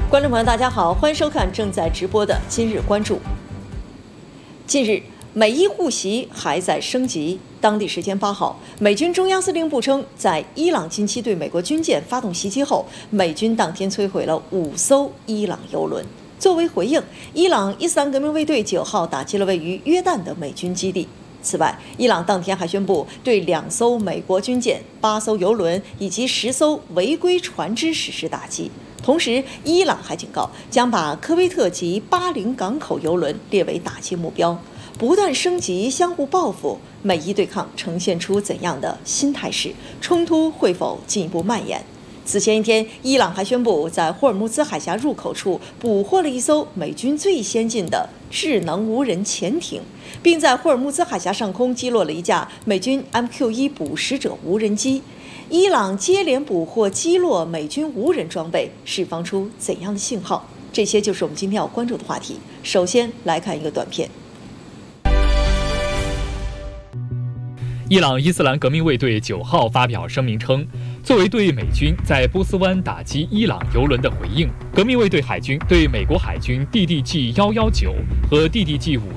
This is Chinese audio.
观众朋友，大家好，欢迎收看正在直播的今日关注。近日，美伊互袭还在升级。当地时间8号，美军中央司令部称，在伊朗近期对美国军舰发动袭击后，美军当天摧毁了5艘伊朗油轮。作为回应，伊朗伊斯兰革命卫队9号打击了位于约旦的美军基地。此外，伊朗当天还宣布对2艘美国军舰、8艘油轮以及10艘违规船只实施打击。同时，伊朗还警告将把科威特及巴林港口油轮列为打击目标。不断升级、相互报复，美伊对抗呈现出怎样的新态势？冲突会否进一步蔓延？此前一天，伊朗还宣布在霍尔木兹海峡入口处捕获了1艘美军最先进的智能无人潜艇，并在霍尔木兹海峡上空击落了一架美军 MQ-1捕食者无人机。伊朗接连捕获击落美军无人装备，释放出怎样的信号？这些就是我们今天要关注的话题。首先来看一个短片。 伊朗伊斯兰革命卫队9号发表声明称，作为对美军在波斯湾打击伊朗油轮的回应，革命卫队海军对美国海军 DDG-119和 DDG-5